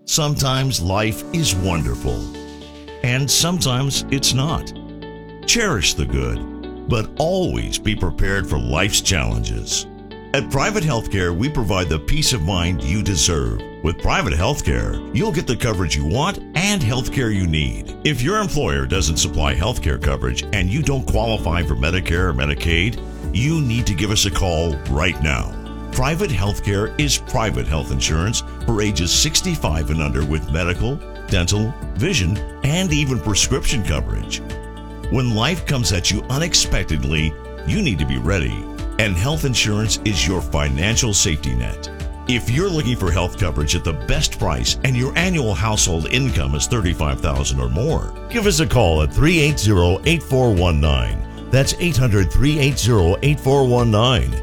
Sometimes life is wonderful, and sometimes it's not. Cherish the good, but always be prepared for life's challenges. At Private Healthcare, we provide the peace of mind you deserve. With Private Healthcare, you'll get the coverage you want and healthcare you need. If your employer doesn't supply healthcare coverage and you don't qualify for Medicare or Medicaid, you need to give us a call right now. Private Healthcare is private health insurance for ages 65 and under with medical, dental, vision, and even prescription coverage. When life comes at you unexpectedly, you need to be ready, and health insurance is your financial safety net. If you're looking for health coverage at the best price and your annual household income is $35,000 or more, give us a call at 380-8419. That's 800-380-8419.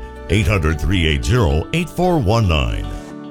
800-380-8419.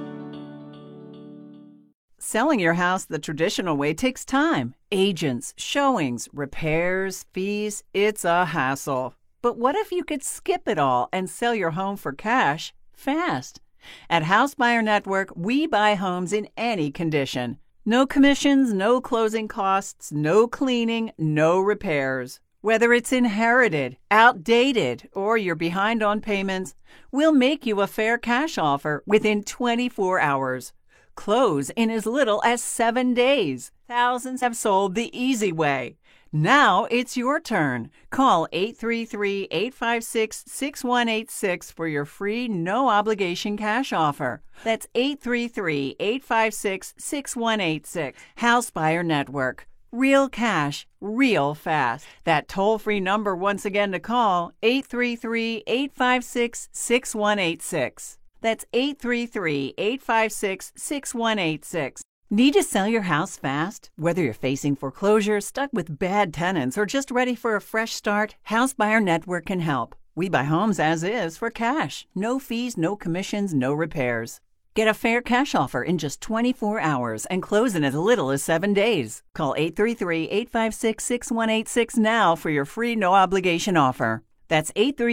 Selling your house the traditional way takes time. Agents, showings, repairs, fees, it's a hassle. But what if you could skip it all and sell your home for cash fast? At House Buyer Network, we buy homes in any condition. No commissions, no closing costs, no cleaning, no repairs. Whether it's inherited, outdated, or you're behind on payments, we'll make you a fair cash offer within 24 hours. Close in as little as 7 days. Thousands have sold the easy way. Now it's your turn. Call 833-856-6186 for your free, no-obligation cash offer. That's 833-856-6186. House Buyer Network. Real cash, real fast. That toll-free number once again to call, 833-856-6186. That's 833-856-6186. Need to sell your house fast? Whether you're facing foreclosure, stuck with bad tenants, or just ready for a fresh start, House Buyer Network can help. We buy homes as is for cash. No fees, no commissions, no repairs. Get a fair cash offer in just 24 hours and close in as little as 7 days. Call 833-856-6186 now for your free no-obligation offer. That's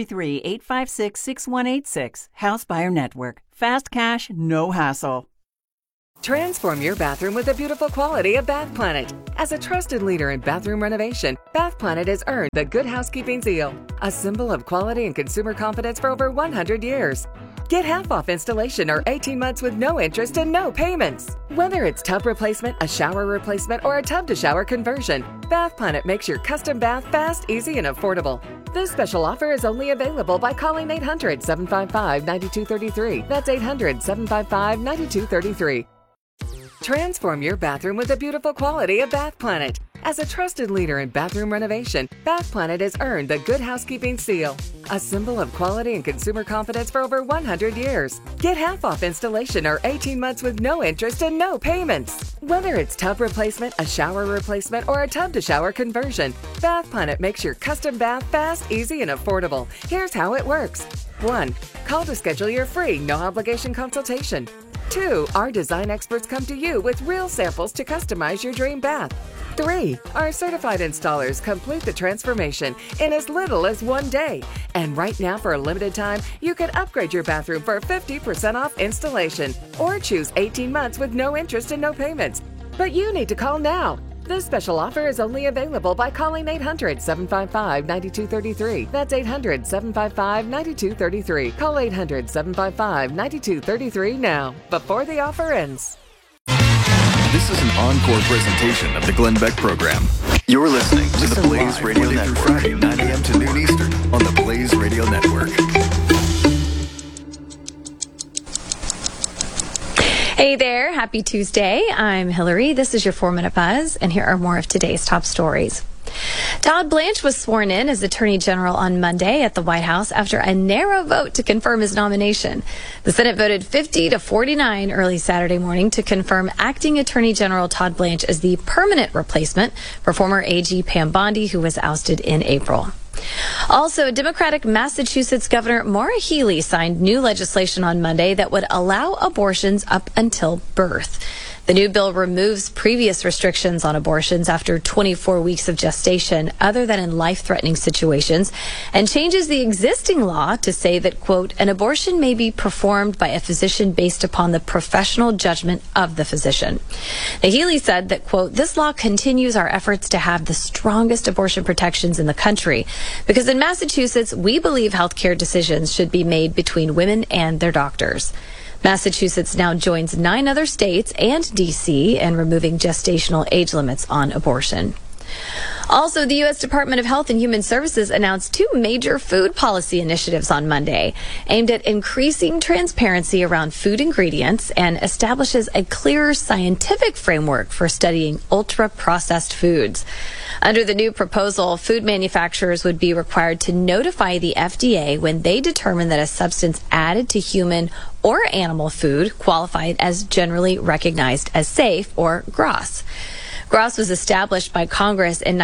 833-856-6186. House Buyer Network. Fast cash, no hassle. Transform your bathroom with the beautiful quality of Bath Planet. As a trusted leader in bathroom renovation, Bath Planet has earned the Good Housekeeping seal, a symbol of quality and consumer confidence for over 100 years. Get half off installation or 18 months with no interest and no payments. Whether it's tub replacement, a shower replacement, or a tub-to-shower conversion, Bath Planet makes your custom bath fast, easy, and affordable. This special offer is only available by calling 800-755-9233. That's 800-755-9233. Transform your bathroom with the beautiful quality of Bath Planet. As a trusted leader in bathroom renovation, Bath Planet has earned the Good Housekeeping seal, a symbol of quality and consumer confidence for over 100 years. Get half off installation or 18 months with no interest and no payments. Whether it's tub replacement, a shower replacement, or a tub-to-shower conversion, Bath Planet makes your custom bath fast, easy, and affordable. Here's how it works. 1. Call to schedule your free, no-obligation consultation. 2. Our design experts come to you with real samples to customize your dream bath. 3. Our certified installers complete the transformation in as little as 1 day. And right now, for a limited time, you can upgrade your bathroom for 50% off installation or choose 18 months with no interest and no payments. But you need to call now. This special offer is only available by calling 800-755-9233. That's 800-755-9233. Call 800-755-9233 now, before the offer ends. This is an encore presentation of the Glenn Beck Program. You're listening to the Blaze Radio Network. Friday, 9 a.m. to noon Eastern on the Blaze Radio Network. Hey there, happy Tuesday. I'm Hillary. This is your 4-Minute Buzz, and here are more of today's top stories. Todd Blanche was sworn in as Attorney General on Monday at the White House after a narrow vote to confirm his nomination. The Senate voted 50-49 early Saturday morning to confirm acting Attorney General Todd Blanche as the permanent replacement for former AG Pam Bondi, who was ousted in April. Also, Democratic Massachusetts Governor Maura Healey signed new legislation on Monday that would allow abortions up until birth. The new bill removes previous restrictions on abortions after 24 weeks of gestation, other than in life-threatening situations, and changes the existing law to say that, quote, an abortion may be performed by a physician based upon the professional judgment of the physician. Now, Healy said that, quote, this law continues our efforts to have the strongest abortion protections in the country because in Massachusetts, we believe healthcare decisions should be made between women and their doctors. Massachusetts now joins 9 other states and D.C. in removing gestational age limits on abortion. Also, the U.S. Department of Health and Human Services announced 2 major food policy initiatives on Monday aimed at increasing transparency around food ingredients and establishes a clearer scientific framework for studying ultra-processed foods. Under the new proposal, food manufacturers would be required to notify the FDA when they determine that a substance added to human or animal food qualified as generally recognized as safe, or GRAS. GRAS was established by Congress in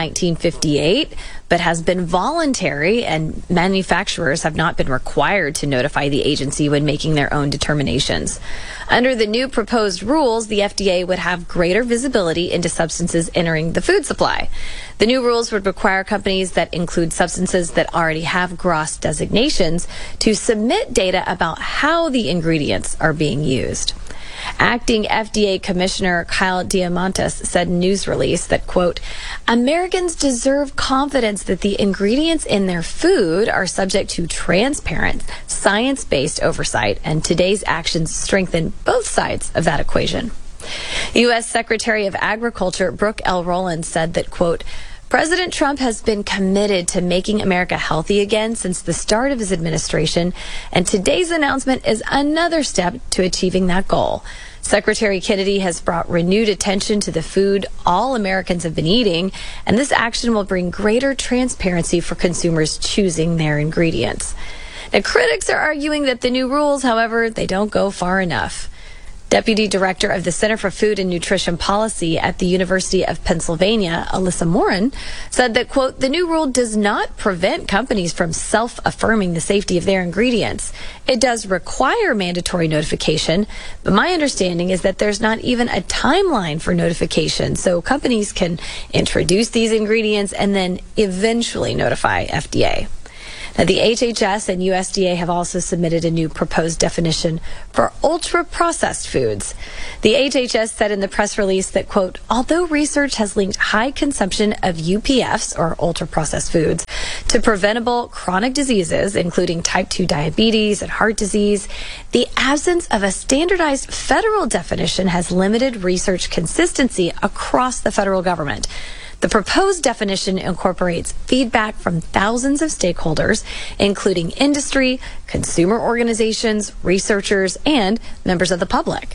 1958, but has been voluntary, and manufacturers have not been required to notify the agency when making their own determinations. Under the new proposed rules, the FDA would have greater visibility into substances entering the food supply. The new rules would require companies that include substances that already have GRAS designations to submit data about how the ingredients are being used. Acting FDA Commissioner Kyle Diamandis said in a news release that, quote, Americans deserve confidence that the ingredients in their food are subject to transparent, science-based oversight, and today's actions strengthen both sides of that equation. U.S. Secretary of Agriculture Brooke L. Rowland said that, quote, President Trump has been committed to making America healthy again since the start of his administration, and today's announcement is another step to achieving that goal. Secretary Kennedy has brought renewed attention to the food all Americans have been eating, and this action will bring greater transparency for consumers choosing their ingredients. Now, critics are arguing that the new rules, however, they don't go far enough. Deputy Director of the Center for Food and Nutrition Policy at the University of Pennsylvania, Alyssa Morin, said that, quote, the new rule does not prevent companies from self-affirming the safety of their ingredients. It does require mandatory notification, but my understanding is that there's not even a timeline for notification, so companies can introduce these ingredients and then eventually notify FDA. Now, the HHS and USDA have also submitted a new proposed definition for ultra-processed foods. The HHS said in the press release that, quote, although research has linked high consumption of UPFs, or ultra-processed foods, to preventable chronic diseases, including type 2 diabetes and heart disease, the absence of a standardized federal definition has limited research consistency across the federal government. The proposed definition incorporates feedback from thousands of stakeholders, including industry, consumer organizations, researchers, and members of the public.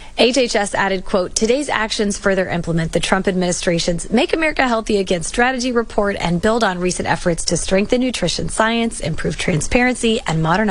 HHS added, quote, today's actions further implement the Trump administration's Make America Healthy Again strategy report and build on recent efforts to strengthen nutrition science, improve transparency, and modernize